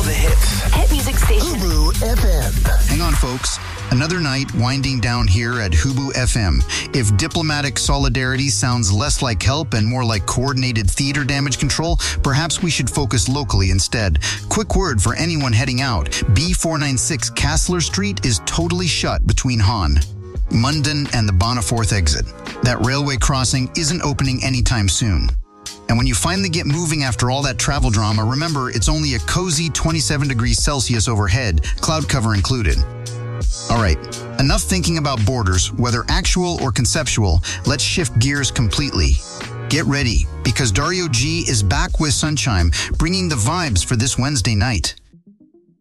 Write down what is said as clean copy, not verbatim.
the hits. Hit music station. Hubu FM. Hang on, folks. Another night winding down here at Hubu FM. If diplomatic solidarity sounds less like help and more like coordinated theater damage control, perhaps we should focus locally instead. Quick word for anyone heading out. B496 Castler Street is totally shut between Hahn, Munden, and the Bonneforth exit. That railway crossing isn't opening anytime soon. And when you finally get moving after all that travel drama, remember it's only a cozy 27 degrees Celsius overhead, cloud cover included. All right, enough thinking about borders, whether actual or conceptual. Let's shift gears completely. Get ready, because Dario G is back with Sunshine, bringing the vibes for this Wednesday night.